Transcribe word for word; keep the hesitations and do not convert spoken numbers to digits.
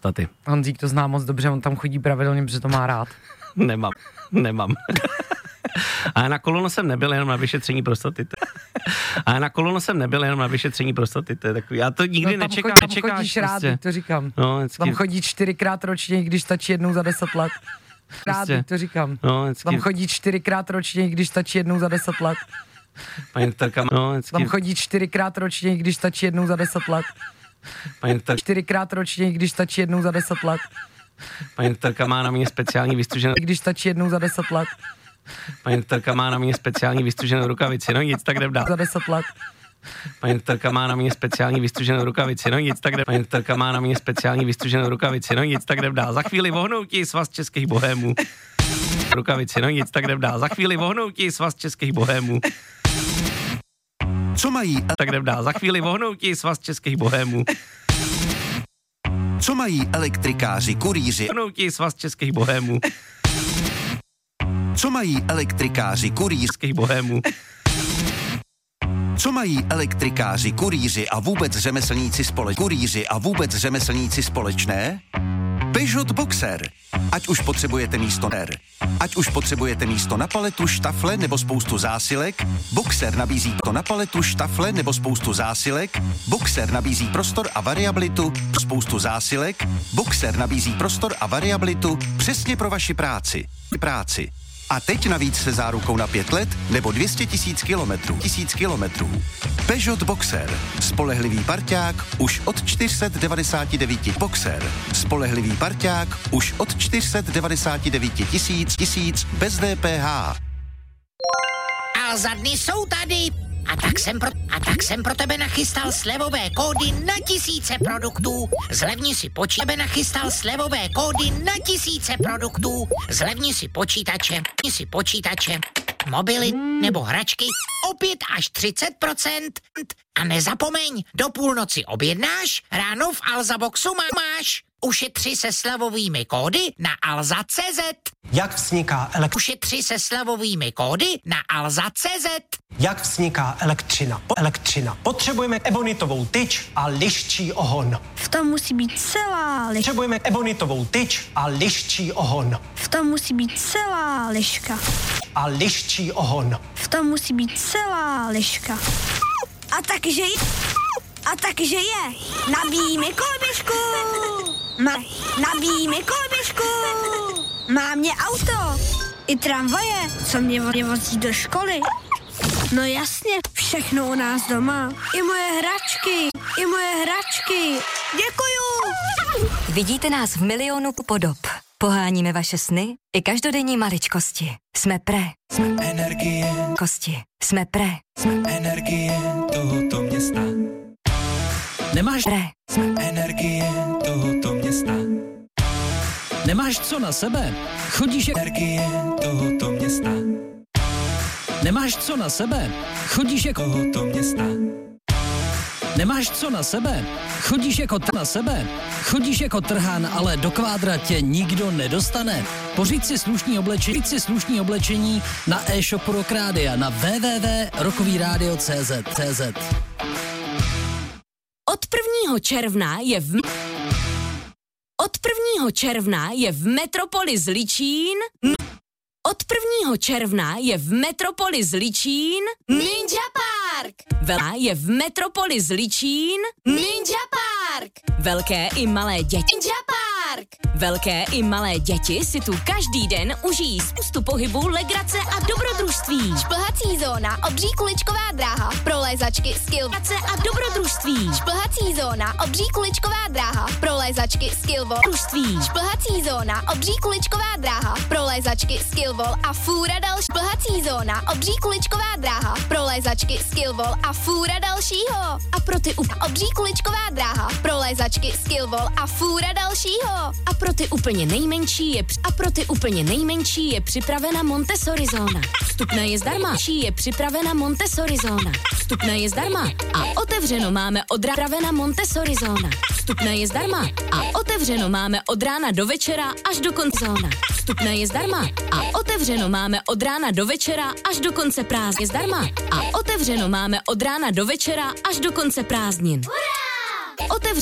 prostaty. Honzík to zná moc dobře, on tam chodí pravidelně, protože to má rád. Nemám, nemám. A na kolonu jsem nebyl jenom na vyšetření prostaty. A na kolonu jsem nebyl jenom na vyšetření prostaty. To je takový, já to nikdy no, nečekám. Tam nečekáš, chodíš rád, prostě. to říkám. No, vždycky. Tam chodí čtyřikrát ročně, když stačí jednou za deset let. Rád, prostě. To říkám. No, vždycky. Tam chodí čtyřikrát ročně, když stačí jednou za deset let. Paní doktorka, no, vždycky. Tam chodí čtyřikrát ročně, když stačí jednou za deset let. Paní doktorka. Čtyřikrát ročně, když stačí jednou za deset let. Paní doktorka má na mě speciální vystuženou... Když stačí jednou za deset let. Paní doktorka má na mě speciální vystuženou rukavici, no nic, tak jdem dál. Za deset let. Paní doktorka má na mě speciální vystuženou rukavici, no nic, tak jdem. Paní doktorka má na mě speciální vystuženou rukavici, no nic, tak jdem dál. Za chvíli vohnoutí svaz českých bohémů. Rukavici, no nic, tak jdem dál. Za chvíli vohnoutí svaz českých bohémů. Co mají... Tak jdem dál. Za chvíli vohnoutí svaz českých bohémů. Co mají elektrikáři, kurýři... Vohnoutí svaz českých bohémů. Co mají elektrikáři, kurýři... Českých bohémů. Co mají elektrikáři, kurýři a vůbec řemeslníci společné? Kurýři a vůbec řemeslníci společné? Peugeot Boxer. Ať už potřebujete místo R. Ať už potřebujete místo na paletu, štafle nebo spoustu zásilek, Boxer nabízí to na paletu, štafle nebo spoustu zásilek, Boxer nabízí prostor a variabilitu, spoustu zásilek, Boxer nabízí prostor a variabilitu přesně pro vaši práci. Práci. A teď navíc se zárukou na pět let nebo dvě stě tisíc kilometrů. Tisíc kilometrů. Peugeot Boxer. Spolehlivý parťák už od čtyři sta devadesát devět. Boxer. Spolehlivý parťák už od čtyři sta devadesát devět tisíc, tisíc bez D P H. A za dny jsou tady. A tak jsem pro, a tak jsem pro tebe nachystal slevové kódy na tisíce produktů. Zlevni si počítače. Tebe nachystal slevové kódy na tisíce produktů. Zlevni si počítače, si počítače, mobily nebo hračky o pět až třicet procent. A nezapomeň, do půlnoci objednáš, ráno v Alzaboxu máš. Ušetři se slevovými kódy na alza tečka cé zet. Jak vzniká elektřina? Ušetři se slevovými kódy na alza tečka cé zet. Jak vzniká elektřina? Elektřina. Potřebujeme ebonitovou tyč a liščí ohon. V tom musí být celá liška. Potřebujeme ebonitovou tyč a liščí ohon. V tom musí být celá liška. A liščí ohon. V tom musí být celá liška. A takže je. A takže je. Nabíj mi kolběžku. Ma, nabíj mi kolběžku. Má mě auto. I tramvaje, co mě vozí do školy. No jasně, všechno u nás doma. I moje hračky, i moje hračky. Děkuju. Vidíte nás v milionu podob. Poháníme vaše sny i každodenní maličkosti. Jsme Pre. Jsme energie. Kosti. Jsme Pre. Jsme energie tohoto města. Nemáš Pre. Jsme energie tohoto města. Nemáš co na sebe? Chodíš energie tohoto města. Nemáš co na sebe? Chodíš jako tohoto města. Nemáš co na sebe? Chodíš jako t- na sebe? Chodíš jako trhán, ale do kvádra tě nikdo nedostane. Pořiď si slušný oblečení, si slušný oblečení na e-shopu Rock Rádia na w w w tečka rockovyradio tečka cé zet. cé zet. Od prvního června je v... Od prvního června je v Metropoli Zličín... Od prvního června je v Metropoli Zličín... Ninja Park! Velká je v Metropoli Zličín... Ninja Park! Velké i malé děti... Ninja Park! Velké i malé děti si tu každý den užijí spoustu pohybu, legrace a dobrodružství. Šplhací zóna, obří kuličková dráha, pro lézačky, skill a dobrodružství. Šplhací zóna, obří kuličková dráha, pro lézačky, skill družství. Šplhací zóna, obří kuličková dráha, pro lézačky, skill a fůra další. Šplhací zóna, obří kuličková dráha, pro lézačky, skill a fůra dalšího. A pro ty u... obří kuličková dráha, pro lézačky, skill a fůra dalšího. A pro ty úplně nejmenší je při... a pro ty úplně nejmenší je připravena Montessori zóna. Vstupné je zdarma. Je připravena Montessori zóna. Vstupné je zdarma. A otevřeno máme od rána Montessori zóna. Vstupné je zdarma. A otevřeno máme od rána do večera až do konce zóna. Vstupné je zdarma. A otevřeno máme od rána do večera až do konce prázdnin. Zdarma. A otevřeno máme od rána do večera až do konce prázdnin. Otevřeno